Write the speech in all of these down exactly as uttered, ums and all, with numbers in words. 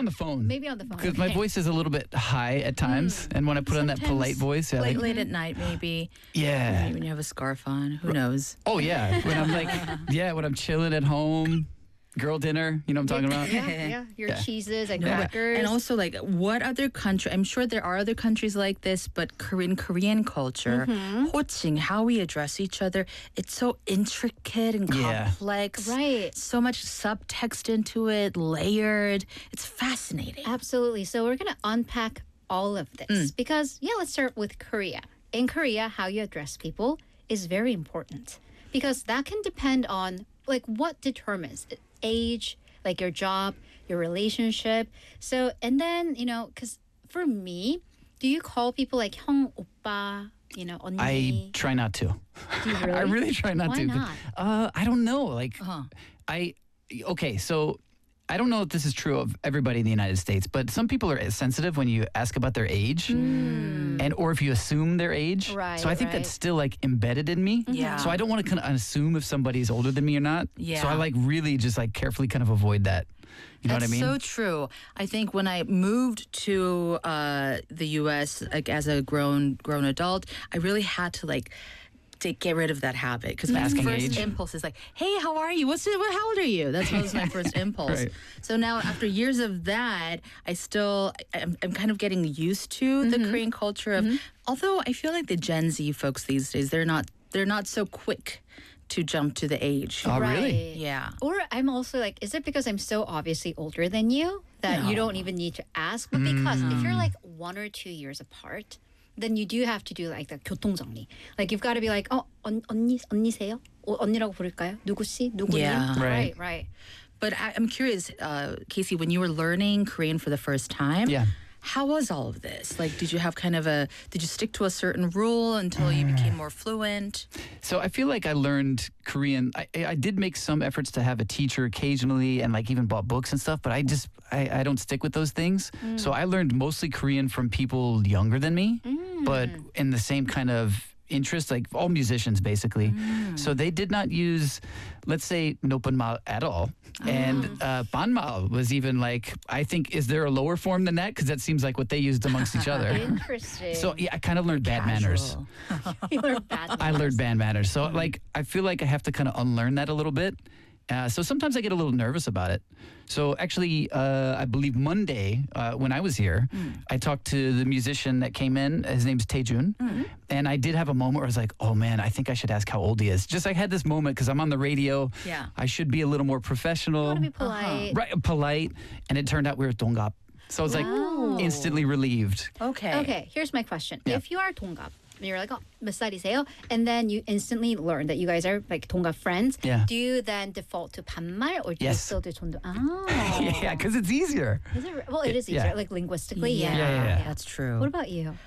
the phone. Maybe on the phone. Because okay. my voice is a little bit high at times, mm. and when I put Sometimes on that polite voice, yeah, late, like, late at night, maybe. Yeah. Maybe when you have a scarf on, who knows? Oh yeah, when I'm like, yeah, when I'm chilling at home, girl dinner, you know what I'm talking about? Yeah, yeah. Your Yeah. cheeses and No, but- crackers. And also, like, what other country? I'm sure there are other countries like this, but Korean Korean culture, 호칭, how we address each other, it's so intricate and Yeah. complex. Right. So much subtext into it, layered. It's fascinating. Absolutely. So we're going to unpack all of this because, yeah, let's start with Korea. In Korea, how you address people is very important because that can depend on like what determines age, like your job, your relationship. So, and then, you know, because for me, do you call people like 형, 오빠, you know, 언니? I try not to. Do you really? I really try not Why to. not? Uh, I don't know. Like, Uh-huh. I okay, so I don't know if this is true of everybody in the United States, but some people are sensitive when you ask about their age, and or if you assume their age. Right, so I think right. that's still like embedded in me. Yeah. So I don't want to kind of assume if somebody's older than me or not. Yeah. So I like really just like carefully kind of avoid that. You know That's what I mean? so true. I think when I moved to uh, the U S like as a grown grown adult, I really had to like to get rid of that habit because my Asking first age. impulse is like, "Hey, how are you? What's it? What, how old are you?" That was my first impulse. Right. So now, after years of that, I still I'm, I'm kind of getting used to the Korean culture of. Although I feel like the Gen Z folks these days, they're not they're not so quick to jump to the age. Oh, really? Right. Yeah. Or I'm also like, is it because I'm so obviously older than you that you don't even need to ask? But because if you're like one or two years apart, then you do have to do like the 교통정리. Like you've got to be like, oh, 언, 언니, 언니세요? 어, 언니라고 부를까요? 누구씨? 누구님? Yeah. Right, Right. right. But I, I'm curious, uh, Casey, when you were learning Korean for the first time, Yeah. how was all of this? Like, did you have kind of a, did you stick to a certain rule until you became more fluent? So I feel like I learned Korean. I, I did make some efforts to have a teacher occasionally and like even bought books and stuff, but I just, I, I don't stick with those things. So I learned mostly Korean from people younger than me, but in the same kind of interest, like all musicians basically. So they did not use, let's say, 노쁜말 at all. And uh, 반말 was even like, I think, is there a lower form than that? Because that seems like what they used amongst each other. Interesting. So yeah, I kind of learned bad manners. Casual. you learn bad I learned band manners. So like I feel like I have to kind of unlearn that a little bit. Uh, so sometimes I get a little nervous about it. So actually, uh, I believe Monday uh, when I was here, I talked to the musician that came in. His name's Taejun, and I did have a moment where I was like, "Oh man, I think I should ask how old he is." Just I had this moment because I'm on the radio. Yeah. I should be a little more professional, want to be polite. right? Polite, and it turned out we were 동갑. So I was Wow. like instantly relieved. Okay. Okay, here's my question. Yeah. If you are 동갑, and you're like, oh, 몇 살이세요? And then you instantly learn that you guys are like 동갑 friends. Yeah. Do you then default to 반말 or do you Yes. still do 존댓? Oh. Yeah, because it's easier. Is it, well, it is easier, Yeah. like linguistically. Yeah, Yeah. yeah, yeah. That's true. What about you?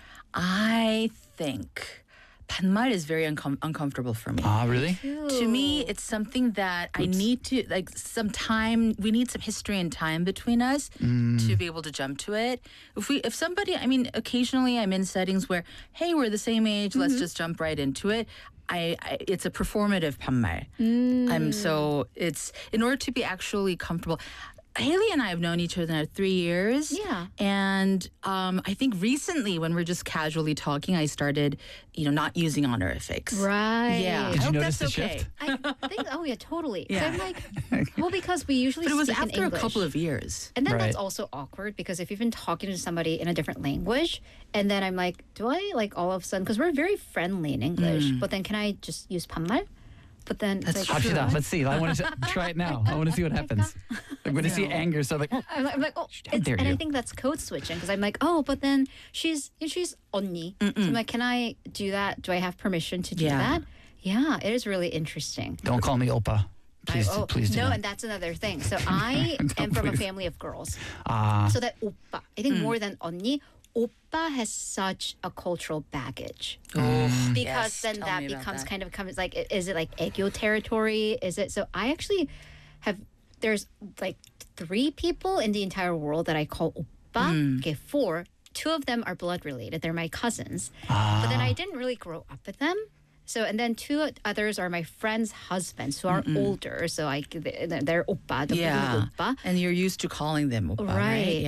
I think 반말 is very uncom- uncomfortable for me. Ah, really? To me, it's something that I need to, like, some time, we need some history and time between us to be able to jump to it. If we, if somebody, I mean, occasionally I'm in settings where, hey, we're the same age, let's just jump right into it. I, I it's a performative 반말. I'm so, it's, in order to be actually comfortable, Haley and I have known each other now three years. Yeah. And um, I think recently when we're just casually talking, I started, you know, not using honorifics. Right. Yeah. Did I you hope notice that's the okay. shift? I think, oh yeah, totally. 'Cause Yeah. I'm like, well, because we usually But it was speak in after a English. couple of years. And then that's Right. also awkward because if you've been talking to somebody in a different language, and then I'm like, do I like all of a sudden, because we're very friendly in English, but then can I just use 반말? But then That's it's like, true. 합시다. Let's see. I want to try it now. I want to see what happens. I'm going to see anger. So I'm like, I'm like, I'm like, oh, How it's, dare and I you. think that's code switching because I'm like, oh, but then she's she's 언니. So I'm like, can I do that? Do I have permission to do Yeah. that? Yeah, it is really interesting. don't call me Opa. Please, I, oh, please do no, not. and that's another thing. So I Don't am from a please. family of girls. Ah, So that 오빠, I think more than 언니, 오빠 has such a cultural baggage. Mm. Because Yes, then tell that me about becomes that. kind of comes like, is it like Aegyo territory? Is it? So I actually have, there's like three people in the entire world that I call 오빠. Okay, four. Two of them are blood related. They're my cousins. But then I didn't really grow up with them. So, and then two others are my friends' husbands who are older. So I, they're, they're 오빠, the Yeah. 오빠. And you're used to calling them oppa, right? Right.